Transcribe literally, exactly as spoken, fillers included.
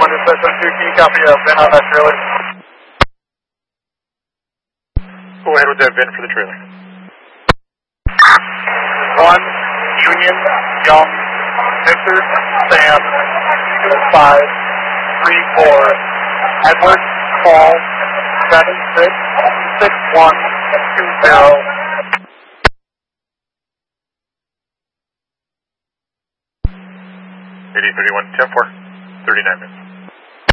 Roger, Cessna two, can you copy a VIN on that trailer? Go ahead with that VIN for the trailer. one, Union, Young, Victor, Sam, two, five, three, four, Edward, Paul, seven, six, six, one, two, zero. eighty thirty-one, ten four, thirty-nine minutes.